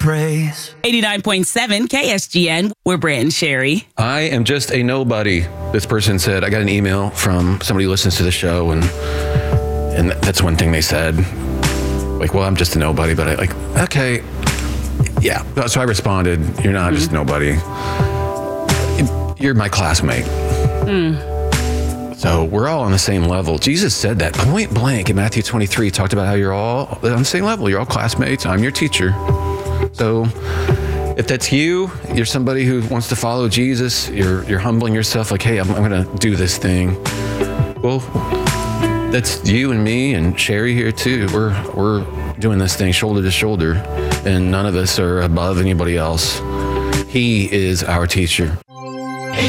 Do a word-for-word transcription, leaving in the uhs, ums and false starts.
praise. eighty-nine point seven K S G N. We're Brent and Sherry. I am just a nobody. This person said, I got an email from somebody who listens to the show, and and that's one thing they said. Like, well, I'm just a nobody, but I like, okay, yeah. So I responded, you're not mm-hmm. just nobody. You're my classmate. Mm. So we're all on the same level. Jesus said that point blank in Matthew twenty-three. He talked about how you're all on the same level. You're all classmates. I'm your teacher. So if that's you, you're somebody who wants to follow Jesus, you're you're humbling yourself like, hey, I'm, I'm going to do this thing. Well, that's you and me and Sherry here too. We're we're doing this thing shoulder to shoulder, and none of us are above anybody else. He is our teacher.